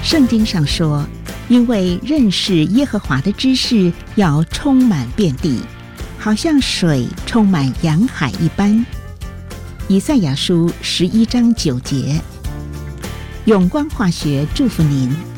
圣经上说，因为认识耶和华的知识要充满遍地，好像水充满洋海一般。以赛亚书11章9节。永光化学祝福您。